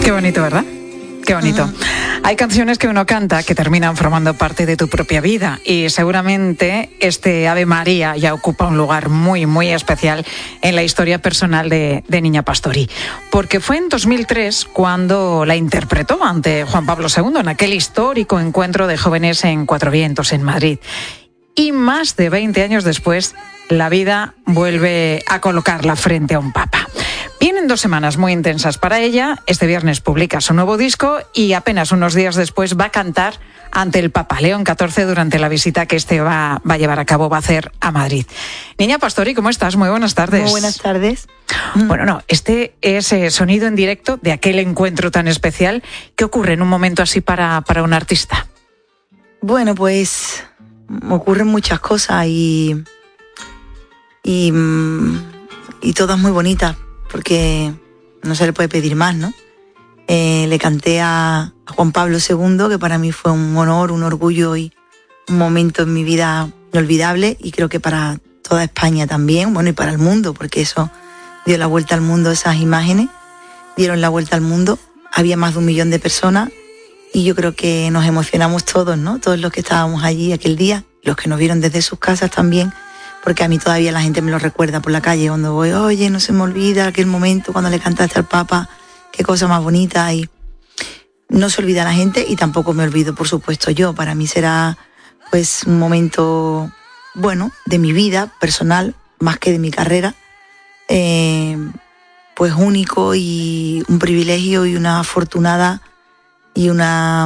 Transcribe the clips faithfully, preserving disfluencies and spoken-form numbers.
Qué bonito, ¿verdad? Qué bonito. Uh-huh. Hay canciones que uno canta que terminan formando parte de tu propia vida y seguramente este Ave María ya ocupa un lugar muy, muy especial en la historia personal de, de Niña Pastori. Porque fue en dos mil tres cuando la interpretó ante Juan Pablo segundo en aquel histórico encuentro de jóvenes en Cuatro Vientos, en Madrid. Y más de veinte años después, la vida vuelve a colocarla frente a un papa. Vienen dos semanas muy intensas para ella. Este viernes publica su nuevo disco y apenas unos días después va a cantar ante el Papa León catorce durante la visita que este va, va a llevar a cabo, va a hacer a Madrid. Niña Pastori, ¿cómo estás? Muy buenas tardes. Muy buenas tardes. Bueno, no, este es eh, sonido en directo de aquel encuentro tan especial. ¿Qué ocurre en un momento así para, para un artista? Bueno, pues ocurren muchas cosas y, y, y todas muy bonitas, porque no se le puede pedir más, ¿no? Eh, le canté a, a Juan Pablo segundo, que para mí fue un honor, un orgullo y un momento en mi vida inolvidable, y creo que para toda España también, bueno, y para el mundo, porque eso dio la vuelta al mundo, esas imágenes dieron la vuelta al mundo. Había más de un millón de personas y yo creo que nos emocionamos todos, ¿no? Todos los que estábamos allí aquel día, los que nos vieron desde sus casas también, porque a mí todavía la gente me lo recuerda por la calle cuando voy. Oye, no se me olvida aquel momento cuando le cantaste al Papa, qué cosa más bonita. Y no se olvida la gente y tampoco me olvido, por supuesto, yo. Para mí será pues un momento, bueno, de mi vida personal, más que de mi carrera, eh, pues único y un privilegio y una afortunada y una,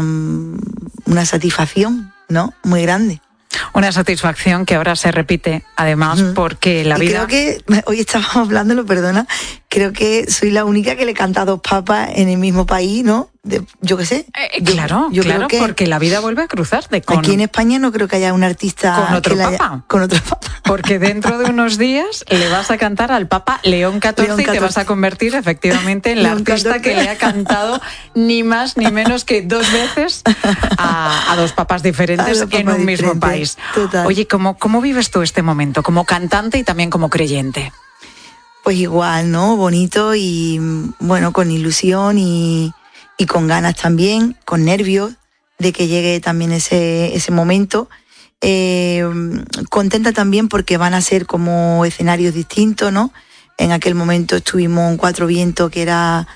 una satisfacción, ¿no? Muy grande. Una satisfacción que ahora se repite, además, uh-huh. porque la y vida... Creo que, hoy estábamos hablándolo, perdona, creo que soy la única que le canta a dos papas en el mismo país, ¿no? De, yo qué sé. Eh, claro, yo, yo claro, creo que porque la vida vuelve a cruzarte. Con... Aquí en España no creo que haya un artista... Con otro que papa. Haya... Con otro papa. Porque dentro de unos días le vas a cantar al Papa León catorce, León catorce y te vas a convertir efectivamente en la León artista catorce. Que le ha cantado ni más ni menos que dos veces a, a dos papas diferentes en papas un mismo país. Total. Oye, ¿cómo, ¿cómo vives tú este momento como cantante y también como creyente? Pues igual, ¿no? Bonito y, bueno, con ilusión y, y con ganas también, con nervios de que llegue también ese, ese momento. Eh, contenta también porque van a ser como escenarios distintos, ¿no? En aquel momento estuvimos en Cuatro Vientos, que era,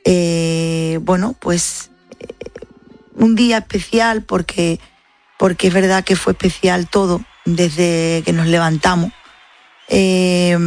eh, bueno, pues eh, un día especial porque, porque es verdad que fue especial todo desde que nos levantamos. Eh,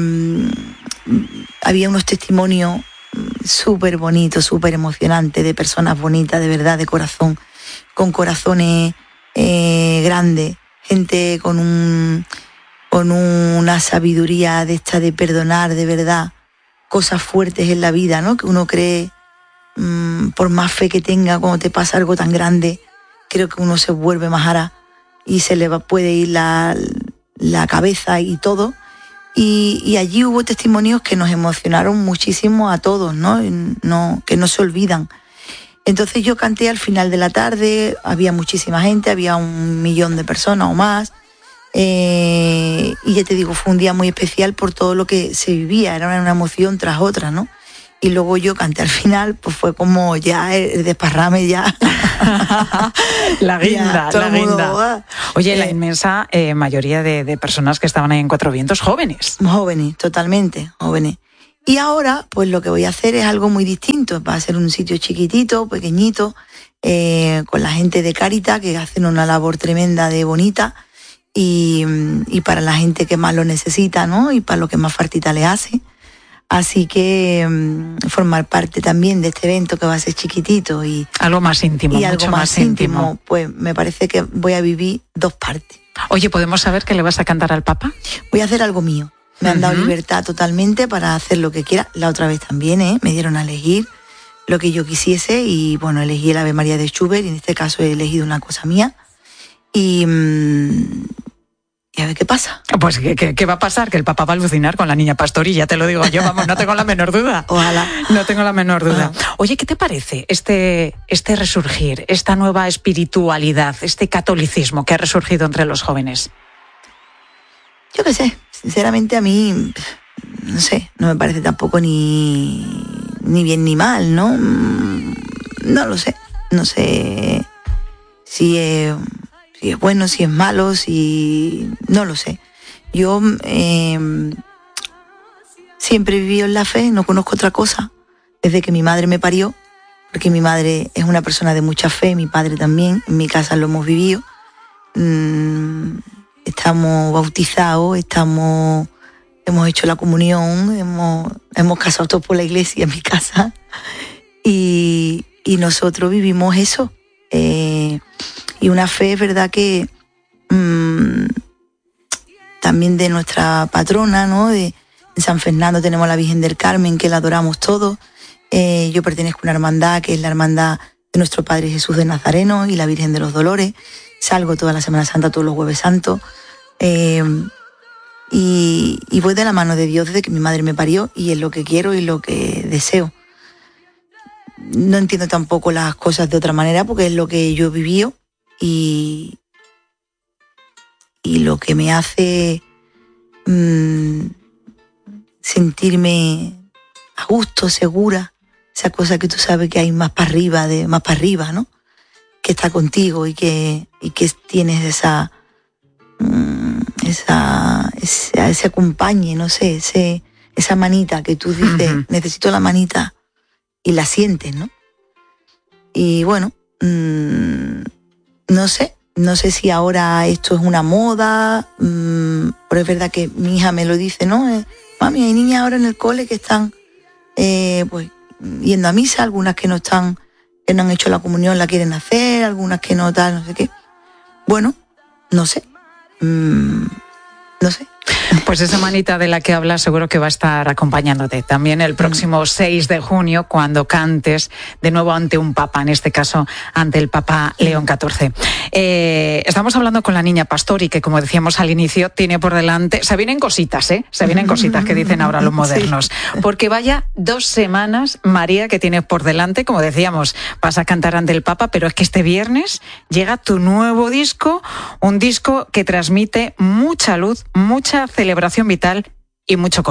había unos testimonios súper bonitos, súper emocionantes, de personas bonitas, de verdad, de corazón, con corazones eh, grandes, gente con un con una sabiduría de esta de perdonar, de verdad, cosas fuertes en la vida, ¿no? Que uno cree, mmm, por más fe que tenga, cuando te pasa algo tan grande, creo que uno se vuelve más ara y se le va, puede ir la, la cabeza y todo. Y, y allí hubo testimonios que nos emocionaron muchísimo a todos, ¿no? No, que no se olvidan. Entonces yo canté al final de la tarde, había muchísima gente, había un millón de personas o más, eh, y ya te digo, fue un día muy especial por todo lo que se vivía, era una emoción tras otra, ¿no? Y luego yo canté al final, pues fue como ya el desparrame ya. La guinda, ya, la guinda. Mundo, Oye, eh, la eh, inmensa eh, mayoría de, de personas que estaban ahí en Cuatro Vientos, jóvenes. Jóvenes, totalmente, jóvenes. Y ahora, pues lo que voy a hacer es algo muy distinto. Va a ser un sitio chiquitito, pequeñito, eh, con la gente de Cáritas, que hacen una labor tremenda de bonita, y, y para la gente que más lo necesita, ¿no? Y para lo que más faltita le hace. Así que um, formar parte también de este evento que va a ser chiquitito y algo más íntimo, y algo mucho más, más íntimo, íntimo, pues me parece que voy a vivir dos partes. Oye, ¿podemos saber qué le vas a cantar al Papa? Voy a hacer algo mío. Me han dado uh-huh. libertad totalmente para hacer lo que quiera. La otra vez también, ¿eh? Me dieron a elegir lo que yo quisiese y, bueno, elegí el Ave María de Schubert y en este caso he elegido una cosa mía. Y, mmm, y a ver qué pasa. Pues, ¿qué, qué, ¿qué va a pasar? Que el Papa va a alucinar con la Niña Pastori, ya te lo digo yo, vamos, no tengo la menor duda. Ojalá. No tengo la menor duda. Ah. Oye, ¿qué te parece este, este resurgir, esta nueva espiritualidad, este catolicismo que ha resurgido entre los jóvenes? Yo qué sé. Sinceramente a mí, no sé, no me parece tampoco ni, ni bien ni mal, ¿no? no lo sé, no sé si es, si es bueno, si es malo, si... no lo sé. Yo eh, siempre he vivido en la fe, no conozco otra cosa, desde que mi madre me parió, porque mi madre es una persona de mucha fe, mi padre también, en mi casa lo hemos vivido. Mm, estamos bautizados, estamos, hemos hecho la comunión, hemos, hemos casado todos por la iglesia en mi casa y, y nosotros vivimos eso. Eh, y una fe, es verdad que mmm, también de nuestra patrona, ¿no? De, en San Fernando tenemos a la Virgen del Carmen, que la adoramos todos. Eh, yo pertenezco a una hermandad que es la hermandad de nuestro Padre Jesús de Nazareno y la Virgen de los Dolores. Salgo toda la Semana Santa, todos los Jueves Santos. Eh, y, y voy de la mano de Dios desde que mi madre me parió y es lo que quiero y lo que deseo. No entiendo tampoco las cosas de otra manera porque es lo que yo he vivido y, y lo que me hace mmm, sentirme a gusto, segura, esa cosa que tú sabes que hay más para arriba, de, más para arriba, ¿no? Que está contigo y que, y que tienes esa, mmm, esa, esa, ese acompañe, no sé, ese, esa manita que tú dices, uh-huh. necesito la manita y la sientes, ¿no? Y bueno, mmm, no sé, no sé si ahora esto es una moda, mmm, pero es verdad que mi hija me lo dice, ¿no? Eh, Mami, hay niñas ahora en el cole que están eh, pues yendo a misa, algunas que no están, que no han hecho la comunión, la quieren hacer, algunas que no tal, no sé qué. Bueno, no sé, mm, no sé. Pues esa manita de la que hablas seguro que va a estar acompañándote también el próximo seis de junio cuando cantes de nuevo ante un papa, en este caso ante el Papa León catorce. Eh, estamos hablando con la niña Pastori, que como decíamos al inicio, tiene por delante, se vienen cositas, ¿eh? Se vienen cositas que dicen ahora los modernos. Sí. Porque vaya dos semanas, María, que tienes por delante, como decíamos, vas a cantar ante el Papa, pero es que este viernes llega tu nuevo disco, un disco que transmite mucha luz, mucha celebración vital y mucho color.